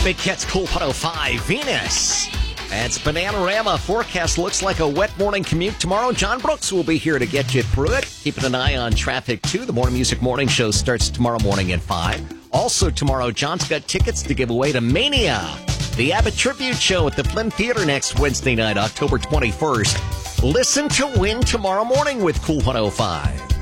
Big Cat's Cool 105, Venus. It's Bananarama. Forecast looks like a wet morning commute tomorrow. John Brooks will be here to get you through it. Keeping an eye on traffic, too. The Morning Music Morning Show starts tomorrow morning at 5. Also tomorrow, John's got tickets to give away to Mania, the Abbott Tribute Show at the Flynn Theater next Wednesday night, October 21st. Listen to win tomorrow morning with Cool 105.